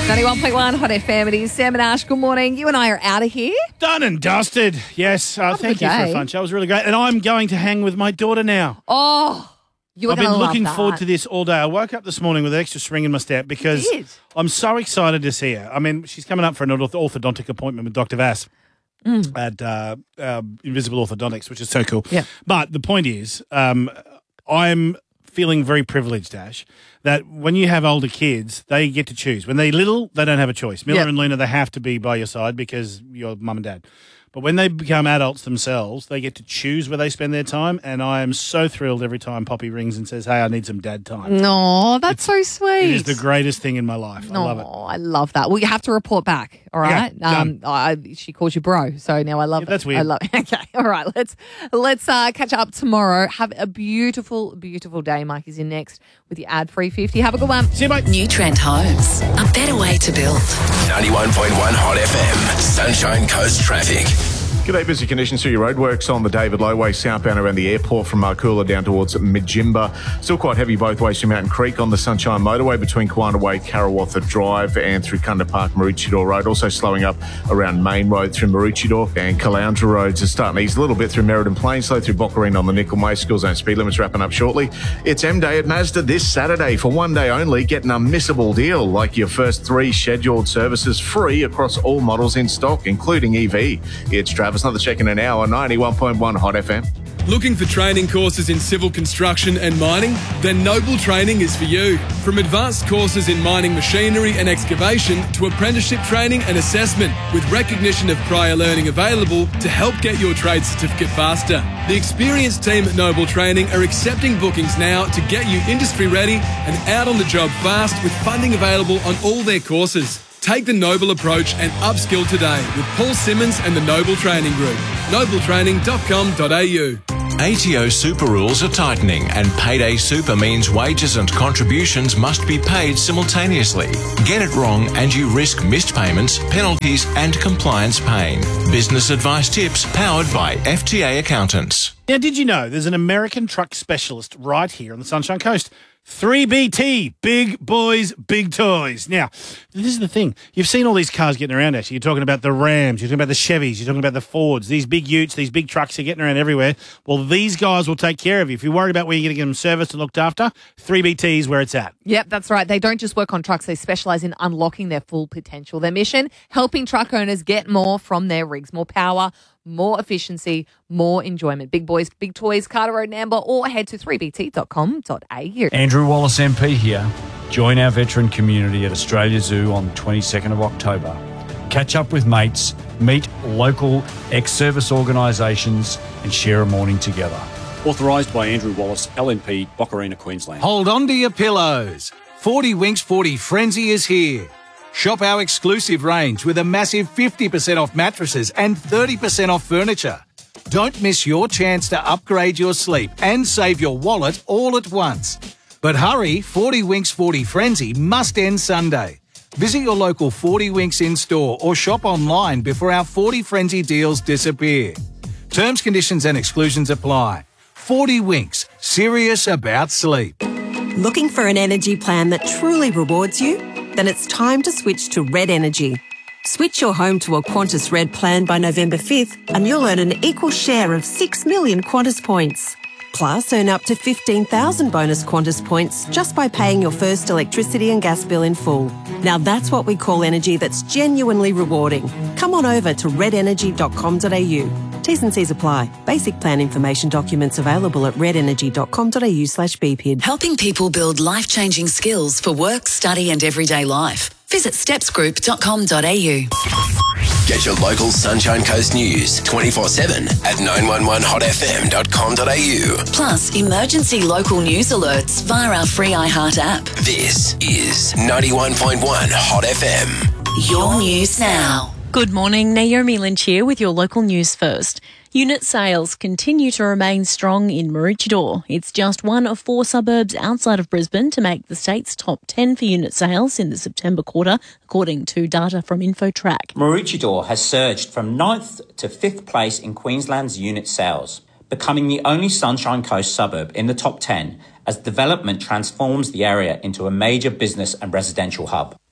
91.1 Hot FM. It is Sam and Ash. Good morning. You and I are out of here. Done and dusted. Yes. Thank you for a fun show. It was really great. And I'm going to hang with my daughter now. Oh, you were I've been looking forward to this all day. I woke up this morning with an extra spring in my step because I'm so excited to see her. I mean, she's coming up for an orthodontic appointment with Dr. Vass at Invisible Orthodontics, which is so cool. Yeah. But the point is, I'm feeling very privileged, Ash, that when you have older kids, they get to choose. When they're little, they don't have a choice. Miller and Luna, they have to be by your side because you're mum and dad. But when they become adults themselves, they get to choose where they spend their time, and I am so thrilled every time Poppy rings and says, hey, I need some dad time. No, that's so sweet. It is the greatest thing in my life. I love it. I love that. Well, you have to report back, all right? She calls you bro, so now I love it. That's weird. I love it. Okay, all right. Let's catch up tomorrow. Have a beautiful, beautiful day. Mike is in next with your ad-free 50. Have a good one. See you, mate. New Trent Homes, a better way to build. 91.1 Hot FM, Sunshine Coast traffic. G'day, busy conditions through your roadworks on the David Lowway southbound around the airport from Marcoola down towards Majimba. Still quite heavy both ways through Mountain Creek on the Sunshine Motorway between Kiwana Way, Karawatha Drive and through Kunda Park, Maroochydore Road. Also slowing up around Main Road through Maroochydore and Caloundra Roads are starting to ease a little bit through Merredin Plains, slow through Boccarine on the Nickel May. School zone speed limits wrapping up shortly. It's M-Day at Mazda this Saturday. For one day only, get an unmissable deal like your first 3 scheduled services free across all models in stock, including EV. It's Travis, another check in an hour, 91.1 Hot FM. Looking for training courses in civil construction and mining? Then Noble Training is for you. From advanced courses in mining machinery and excavation to apprenticeship training and assessment, with recognition of prior learning available to help get your trade certificate faster. The experienced team at Noble Training are accepting bookings now to get you industry ready and out on the job fast, with funding available on all their courses. Take the Noble approach and upskill today with Paul Simmons and the Noble Training Group. nobletraining.com.au. ATO super rules are tightening, and payday super means wages and contributions must be paid simultaneously. Get it wrong and you risk missed payments, penalties and compliance pain. Business advice tips powered by FTA Accountants. Now, did you know there's an American truck specialist right here on the Sunshine Coast? 3BT, big boys, big toys. Now, this is the thing. You've seen all these cars getting around, actually. You're talking about the Rams, you're talking about the Chevys, you're talking about the Fords, these big utes, these big trucks are getting around everywhere. Well, these guys will take care of you. If you're worried about where you're going to get them serviced and looked after, 3BT is where it's at. Yep, that's right. They don't just work on trucks. They specialise in unlocking their full potential. Their mission, helping truck owners get more from their rigs, more power, more efficiency, more enjoyment. Big boys, big toys, Carter Road and Amber, or head to 3bt.com.au. Andrew Wallace MP here. Join our veteran community at Australia Zoo on the 22nd of October. Catch up with mates, meet local ex-service organisations and share a morning together. Authorised by Andrew Wallace, LNP, Boccarina, Queensland. Hold on to your pillows. 40 Winks 40 Frenzy is here. Shop our exclusive range with a massive 50% off mattresses and 30% off furniture. Don't miss your chance to upgrade your sleep and save your wallet all at once. But hurry, 40 Winks 40 Frenzy must end Sunday. Visit your local 40 Winks in-store or shop online before our 40 Frenzy deals disappear. Terms, conditions and exclusions apply. 40 Winks, serious about sleep. Looking for an energy plan that truly rewards you? Then it's time to switch to Red Energy. Switch your home to a Qantas Red plan by November 5th and you'll earn an equal share of 6 million Qantas points. Plus, earn up to 15,000 bonus Qantas points just by paying your first electricity and gas bill in full. Now that's what we call energy that's genuinely rewarding. Come on over to redenergy.com.au. T's and C's apply. Basic plan information documents available at redenergy.com.au/BPID. Helping people build life-changing skills for work, study and everyday life. Visit stepsgroup.com.au. Get your local Sunshine Coast news 24/7 at 911hotfm.com.au. Plus, emergency local news alerts via our free iHeart app. This is 91.1 Hot FM. Your news now. Good morning, Naomi Lynch here with your local news first. Unit sales continue to remain strong in Maroochydore. It's just one of 4 suburbs outside of Brisbane to make the state's top 10 for unit sales in the September quarter, according to data from InfoTrack. Maroochydore has surged from 9th to 5th place in Queensland's unit sales, becoming the only Sunshine Coast suburb in the top 10 as development transforms the area into a major business and residential hub.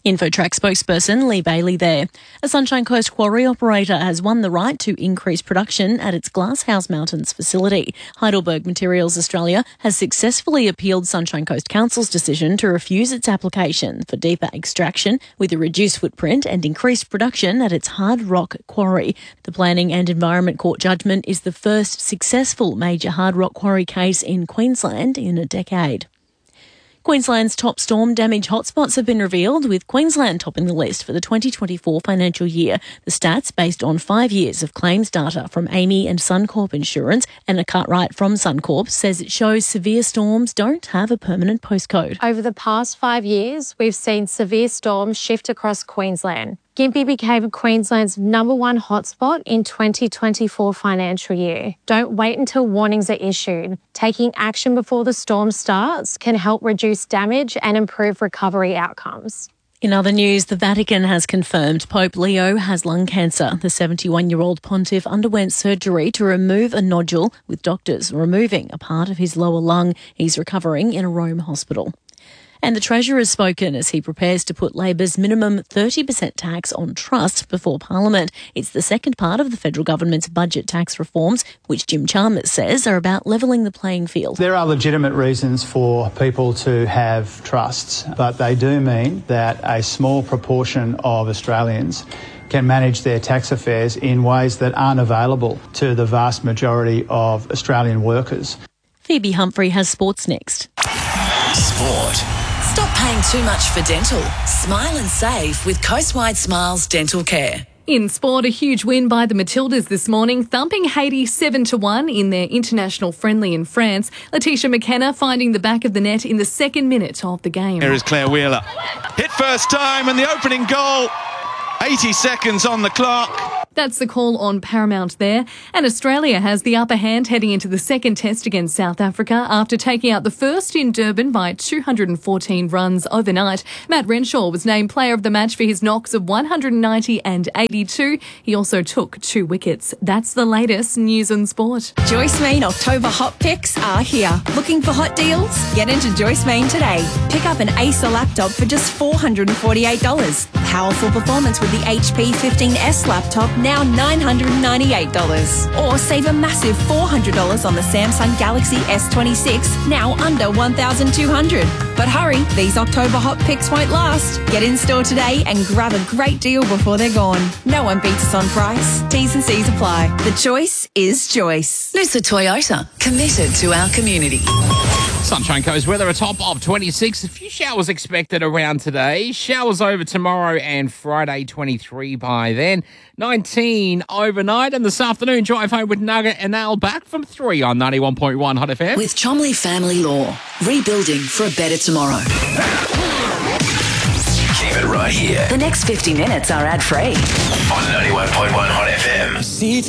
Infotrack spokesperson Lee Bailey there. A Sunshine Coast quarry operator has won the right to increase production at its Glasshouse Mountains facility. Heidelberg Materials Australia has successfully appealed Sunshine Coast Council's decision to refuse its application for deeper extraction with a reduced footprint and increased production at its Hard Rock quarry. The Planning and Environment Court judgment is the first successful major hard rock quarry case in Queensland in a decade. Queensland's top storm damage hotspots have been revealed, with Queensland topping the list for the 2024 financial year. The stats based on 5 years of claims data from Amy and Suncorp Insurance. Anna Cartwright from Suncorp says it shows severe storms don't have a permanent postcode. Over the past 5 years, we've seen severe storms shift across Queensland. Gympie became Queensland's #1 hotspot in 2024 financial year. Don't wait until warnings are issued. Taking action before the storm starts can help reduce damage and improve recovery outcomes. In other news, the Vatican has confirmed Pope Leo has lung cancer. The 71-year-old pontiff underwent surgery to remove a nodule, with doctors removing a part of his lower lung. He's recovering in a Rome hospital. And the Treasurer has spoken as he prepares to put Labor's minimum 30% tax on trust before Parliament. It's the second part of the federal government's budget tax reforms, which Jim Chalmers says are about levelling the playing field. There are legitimate reasons for people to have trusts, but they do mean that a small proportion of Australians can manage their tax affairs in ways that aren't available to the vast majority of Australian workers. Phoebe Humphrey has sports next. Sport. Stop paying too much for dental. Smile and save with Coastwide Smiles Dental Care. In sport, a huge win by the Matildas this morning, thumping Haiti 7-1 in their international friendly in France. Letitia McKenna finding the back of the net in the second minute of the game. Here is Claire Wheeler. Hit first time and the opening goal. 80 seconds on the clock. That's the call on Paramount there. And Australia has the upper hand heading into the second test against South Africa after taking out the first in Durban by 214 runs overnight. Matt Renshaw was named player of the match for his knocks of 190 and 82. He also took 2 wickets. That's the latest news and sport. Joyce Main October Hot Picks are here. Looking for hot deals? Get into Joyce Main today. Pick up an Acer laptop for just $448. Powerful performance with the HP 15S laptop, now $998. Or save a massive $400 on the Samsung Galaxy S26, now under $1,200. But hurry, these October hot picks won't last. Get in store today and grab a great deal before they're gone. No one beats us on price. T's and C's apply. The choice is Joyce. Noosa Toyota, committed to our community. Sunshine Coast weather, a top of 26. A few showers expected around today. Showers over tomorrow and Friday, 23 by then. 19 overnight. And this afternoon, drive home with Nugget and Al back from 3 on 91.1 Hot FM. With Chomley Family Law, rebuilding for a better tomorrow. Keep it right here. The next 50 minutes are ad-free. On 91.1 Hot FM.